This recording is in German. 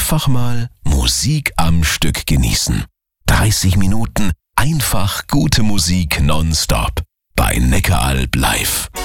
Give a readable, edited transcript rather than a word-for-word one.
einfach mal Musik am Stück genießen. 30 Minuten einfach gute Musik nonstop bei Neckaralb live.